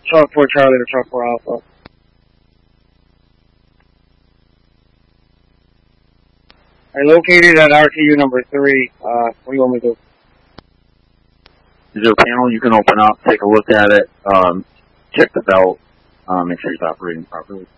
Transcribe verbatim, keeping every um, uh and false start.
Truck four Charlie to Truck four Alpha. I located at R T U number three. Uh, what do you want me to do? Is there a panel you can open up, take a look at it, um, check the belt, um, make sure it's operating properly?